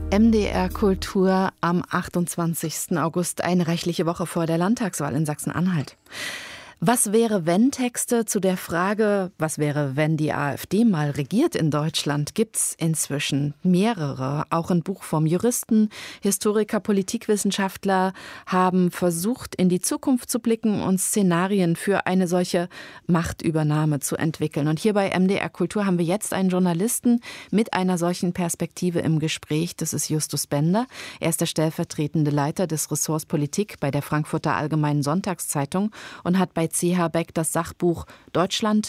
MDR Kultur am 28. August, eine reichliche Woche vor der Landtagswahl in Sachsen-Anhalt. Was wäre, wenn Texte zu der Frage, was wäre, wenn die AfD mal regiert in Deutschland, gibt's inzwischen mehrere. Auch ein Buch vom Juristen, Historiker, Politikwissenschaftler haben versucht, in die Zukunft zu blicken und Szenarien für eine solche Machtübernahme zu entwickeln. Und hier bei MDR Kultur haben wir jetzt einen Journalisten mit einer solchen Perspektive im Gespräch. Das ist Justus Bender. Er ist der stellvertretende Leiter des Ressorts Politik bei der Frankfurter Allgemeinen Sonntagszeitung und hat bei C.H. Beck das Sachbuch Deutschland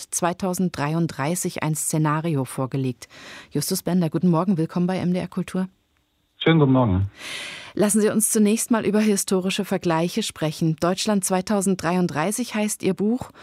2033 ein Szenario vorgelegt. Justus Bender, guten Morgen, willkommen bei MDR Kultur. Schönen guten Morgen. Lassen Sie uns zunächst mal über historische Vergleiche sprechen. Deutschland 2033 heißt Ihr Buch.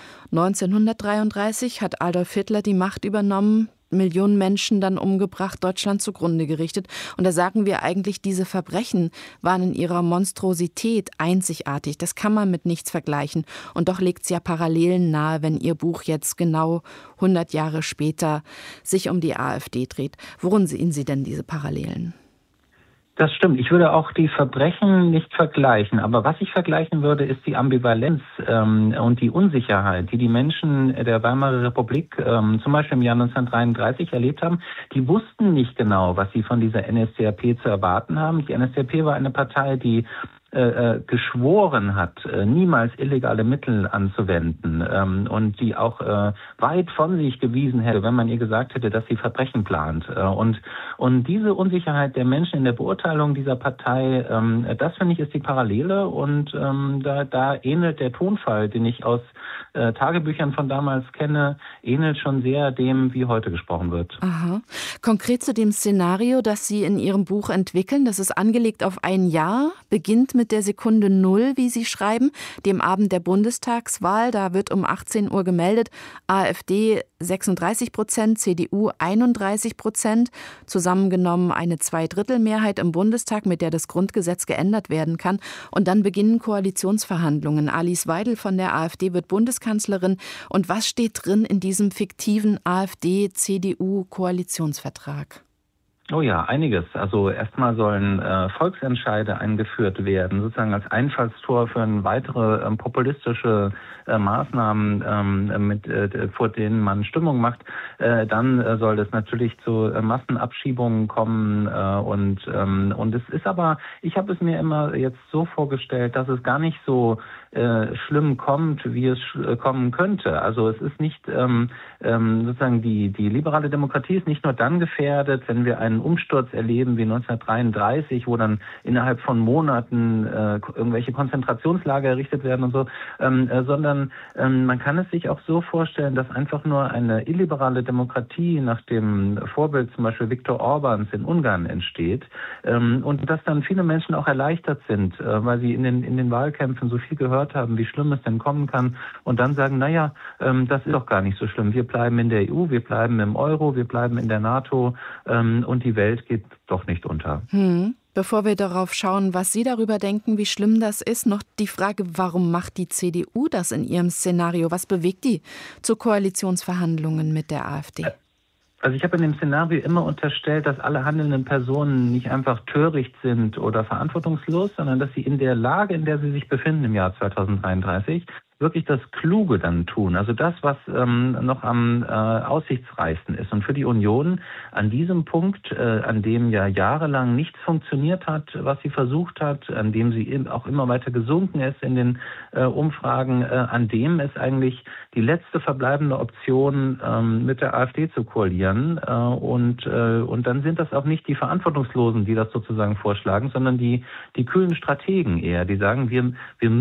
1933 hat Adolf Hitler die Macht übernommen, Millionen Menschen dann umgebracht, Deutschland zugrunde gerichtet. Und da sagen wir eigentlich, diese Verbrechen waren in ihrer Monstrosität einzigartig. Das kann man mit nichts vergleichen. Und doch legt es ja Parallelen nahe, wenn Ihr Buch jetzt genau 100 Jahre später sich um die AfD dreht. Worin sehen Sie denn diese Parallelen? Das stimmt. Ich würde auch die Verbrechen nicht vergleichen. Aber was ich vergleichen würde, ist die Ambivalenz und die Unsicherheit, die die Menschen der Weimarer Republik zum Beispiel im Jahr 1933 erlebt haben. Die wussten nicht genau, was sie von dieser NSDAP zu erwarten haben. Die NSDAP war eine Partei, die geschworen hat, niemals illegale Mittel anzuwenden und die auch weit von sich gewiesen hätte, wenn man ihr gesagt hätte, dass sie Verbrechen plant. Und diese Unsicherheit der Menschen in der Beurteilung dieser Partei, das finde ich ist die Parallele und da ähnelt der Tonfall, den ich aus Tagebüchern von damals kenne, ähnelt schon sehr dem, wie heute gesprochen wird. Aha. Konkret zu dem Szenario, das Sie in Ihrem Buch entwickeln, das ist angelegt auf ein Jahr, beginnt mit der Sekunde Null, wie Sie schreiben, dem Abend der Bundestagswahl. Da wird um 18 Uhr gemeldet, AfD 36%, CDU 31%, zusammengenommen eine Zweidrittelmehrheit im Bundestag, mit der das Grundgesetz geändert werden kann. Und dann beginnen Koalitionsverhandlungen. Alice Weidel von der AfD wird Bundeskanzlerin. Und was steht drin in diesem fiktiven AfD-CDU-Koalitionsvertrag? Oh ja, einiges. Also erstmal sollen Volksentscheide eingeführt werden, sozusagen als Einfallstor für weitere populistische Maßnahmen, vor denen man Stimmung macht. Dann soll es natürlich zu Massenabschiebungen kommen und es ist aber, ich habe es mir immer jetzt so vorgestellt, dass es gar nicht so schlimm kommt, wie es kommen könnte. Also es ist nicht sozusagen die liberale Demokratie ist nicht nur dann gefährdet, wenn wir einen Umsturz erleben wie 1933, wo dann innerhalb von Monaten irgendwelche Konzentrationslager errichtet werden und so, sondern man kann es sich auch so vorstellen, dass einfach nur eine illiberale Demokratie nach dem Vorbild zum Beispiel Viktor Orbáns in Ungarn entsteht und dass dann viele Menschen auch erleichtert sind, weil sie in den Wahlkämpfen so viel gehört haben, wie schlimm es denn kommen kann und dann sagen, naja, das ist doch gar nicht so schlimm. Wir bleiben in der EU, wir bleiben im Euro, wir bleiben in der NATO und die Welt geht doch nicht unter. Bevor wir darauf schauen, was Sie darüber denken, wie schlimm das ist, noch die Frage, warum macht die CDU das in ihrem Szenario? Was bewegt die zu Koalitionsverhandlungen mit der AfD? Also ich habe in dem Szenario immer unterstellt, dass alle handelnden Personen nicht einfach töricht sind oder verantwortungslos, sondern dass sie in der Lage, in der sie sich befinden im Jahr 2033, wirklich das Kluge dann tun. Also das, was noch am aussichtsreichsten ist. Und für die Union an diesem Punkt, an dem ja jahrelang nichts funktioniert hat, was sie versucht hat, an dem sie auch immer weiter gesunken ist in den Umfragen, an dem ist eigentlich die letzte verbleibende Option, mit der AfD zu koalieren. Und dann sind das auch nicht die Verantwortungslosen, die das sozusagen vorschlagen, sondern die kühlen Strategen eher, die sagen, wir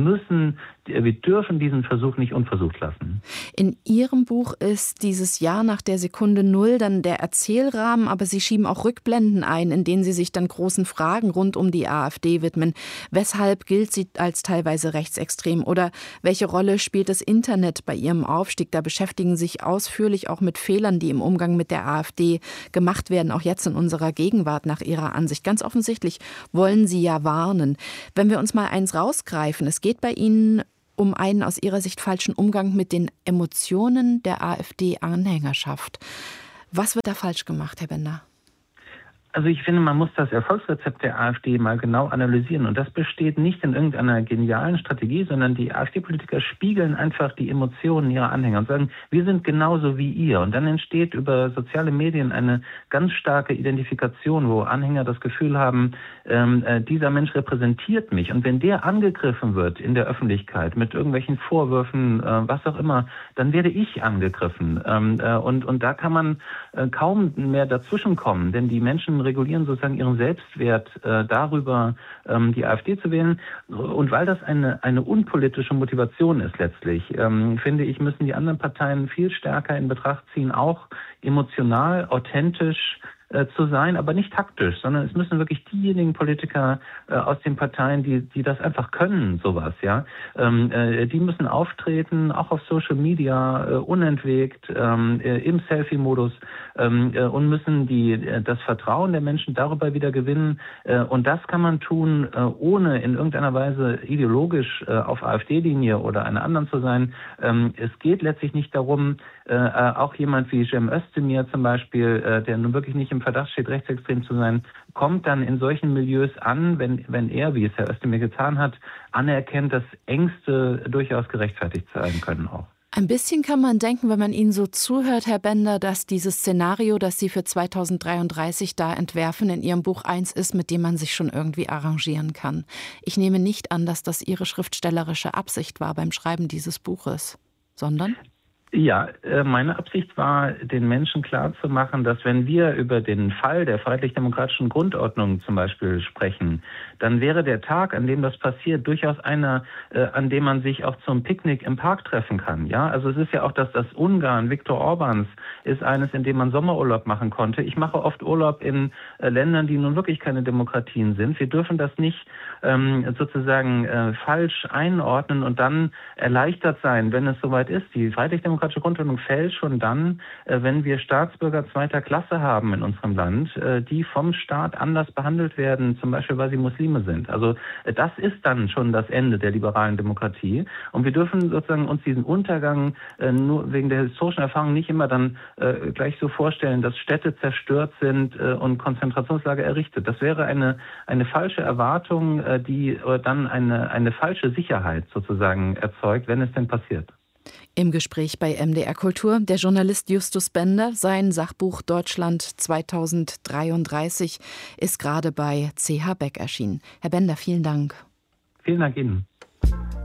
dürfen diesen Versuch nicht unversucht lassen. In Ihrem Buch ist dieses Jahr nach der Sekunde Null dann der Erzählrahmen, aber Sie schieben auch Rückblenden ein, in denen Sie sich dann großen Fragen rund um die AfD widmen. Weshalb gilt sie als teilweise rechtsextrem? Oder welche Rolle spielt das Internet bei Ihrem Aufstieg? Da beschäftigen Sie sich ausführlich auch mit Fehlern, die im Umgang mit der AfD gemacht werden, auch jetzt in unserer Gegenwart nach Ihrer Ansicht. Ganz offensichtlich wollen Sie ja warnen. Wenn wir uns mal eins rausgreifen, es geht bei Ihnen um einen aus Ihrer Sicht falschen Umgang mit den Emotionen der AfD-Anhängerschaft. Was wird da falsch gemacht, Herr Bender? Also ich finde, man muss das Erfolgsrezept der AfD mal genau analysieren. Und das besteht nicht in irgendeiner genialen Strategie, sondern die AfD-Politiker spiegeln einfach die Emotionen ihrer Anhänger und sagen, wir sind genauso wie ihr. Und dann entsteht über soziale Medien eine ganz starke Identifikation, wo Anhänger das Gefühl haben, dieser Mensch repräsentiert mich. Und wenn der angegriffen wird in der Öffentlichkeit mit irgendwelchen Vorwürfen, was auch immer, dann werde ich angegriffen. Und da kann man kaum mehr dazwischenkommen, denn die Menschen regulieren sozusagen ihren Selbstwert darüber, die AfD zu wählen. Und weil das eine unpolitische Motivation ist letztlich, finde ich, müssen die anderen Parteien viel stärker in Betracht ziehen, auch emotional, authentisch zu sein, aber nicht taktisch, sondern es müssen wirklich diejenigen Politiker aus den Parteien, die das einfach können, sowas, ja, die müssen auftreten, auch auf Social Media, unentwegt, im Selfie-Modus und müssen das Vertrauen der Menschen darüber wieder gewinnen. Und das kann man tun, ohne in irgendeiner Weise ideologisch auf AfD-Linie oder einer anderen zu sein. Es geht letztlich nicht darum, auch jemand wie Cem Özdemir zum Beispiel, der nun wirklich nicht im Verdacht steht, rechtsextrem zu sein, kommt dann in solchen Milieus an, wenn er, wie es Herr Özdemir getan hat, anerkennt, dass Ängste durchaus gerechtfertigt sein können auch. Ein bisschen kann man denken, wenn man Ihnen so zuhört, Herr Bender, dass dieses Szenario, das Sie für 2033 da entwerfen, in Ihrem Buch eins ist, mit dem man sich schon irgendwie arrangieren kann. Ich nehme nicht an, dass das Ihre schriftstellerische Absicht war beim Schreiben dieses Buches, sondern? Ja, meine Absicht war, den Menschen klarzumachen, dass wenn wir über den Fall der freiheitlich-demokratischen Grundordnung zum Beispiel sprechen, dann wäre der Tag, an dem das passiert, durchaus einer, an dem man sich auch zum Picknick im Park treffen kann. Ja, also es ist ja auch, dass das Ungarn, Viktor Orbáns, ist eines, in dem man Sommerurlaub machen konnte. Ich mache oft Urlaub in Ländern, die nun wirklich keine Demokratien sind. Wir dürfen das nicht sozusagen falsch einordnen und dann erleichtert sein, wenn es soweit ist. Die freiheitlich-demokratische Grundordnung fällt schon dann, wenn wir Staatsbürger zweiter Klasse haben in unserem Land, die vom Staat anders behandelt werden, zum Beispiel weil sie Muslime sind. Also das ist dann schon das Ende der liberalen Demokratie. Und wir dürfen sozusagen uns diesen Untergang nur wegen der historischen Erfahrung nicht immer dann gleich so vorstellen, dass Städte zerstört sind und Konzentrationslager errichtet. Das wäre eine falsche Erwartung, die dann eine falsche Sicherheit sozusagen erzeugt, wenn es denn passiert. Im Gespräch bei MDR Kultur der Journalist Justus Bender. Sein Sachbuch Deutschland 2033 ist gerade bei CH Beck erschienen. Herr Bender, vielen Dank. Vielen Dank Ihnen.